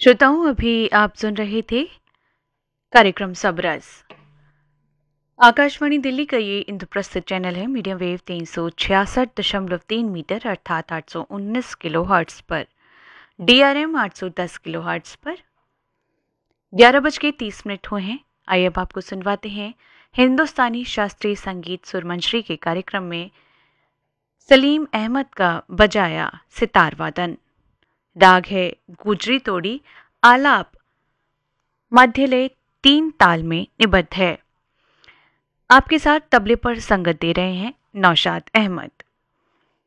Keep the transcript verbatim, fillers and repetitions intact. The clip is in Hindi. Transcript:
श्रोताओं, अभी आप सुन रहे थे कार्यक्रम सबरस। आकाशवाणी दिल्ली का ये इंद्रप्रस्थ चैनल है मीडियम वेव तीन सौ छियासठ दशमलव तीन मीटर अर्थात आठ सौ उन्नीस किलो हर्ट्स पर, डीआरएम आठ सौ दस किलो हर्ट्स पर। ग्यारह बज के तीस मिनट हुए हैं। आइए अब आपको सुनवाते हैं हिंदुस्तानी शास्त्रीय संगीत सुरमंश्री के कार्यक्रम में सलीम अहमद का बजाया सितार वादन। राग है गुजरी तोड़ी, आलाप मध्यलय तीन ताल में निबद्ध है। आपके साथ तबले पर संगत दे रहे हैं नौशाद अहमद।